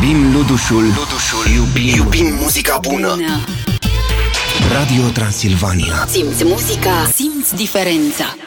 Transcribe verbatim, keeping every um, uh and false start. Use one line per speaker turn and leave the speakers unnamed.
Iubim Ludușul, Ludușul. Iubim, iubim muzica bună. bună Radio Transilvania.
Simți muzica, simți diferența.